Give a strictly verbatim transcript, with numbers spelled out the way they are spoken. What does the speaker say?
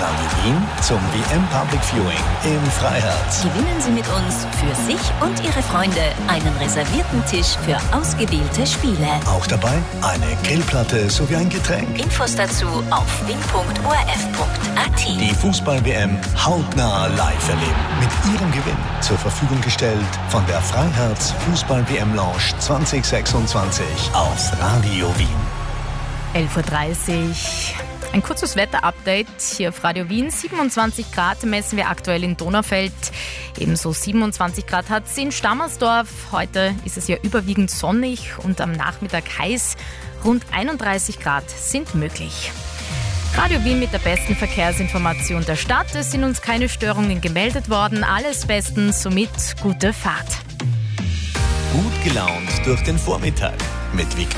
Radio Wien zum W M Public Viewing im Freiherz. Gewinnen Sie mit uns für sich und Ihre Freunde einen reservierten Tisch für ausgewählte Spiele. Auch dabei eine Grillplatte sowie ein Getränk. Infos dazu auf wien punkt o r f punkt a t. Die Fußball-W M hautnah live erleben. Mit Ihrem Gewinn zur Verfügung gestellt von der Freiherz Fußball-W M Lounge zwanzig sechsundzwanzig auf Radio Wien. elf Uhr dreißig. Ein kurzes Wetterupdate hier auf Radio Wien. siebenundzwanzig Grad messen wir aktuell in Donaufeld. Ebenso siebenundzwanzig Grad hat es in Stammersdorf. Heute ist es ja überwiegend sonnig und am Nachmittag heiß. Rund einunddreißig Grad sind möglich. Radio Wien mit der besten Verkehrsinformation der Stadt. Es sind uns keine Störungen gemeldet worden. Alles bestens, somit gute Fahrt. Gut gelaunt durch den Vormittag mit Viktor.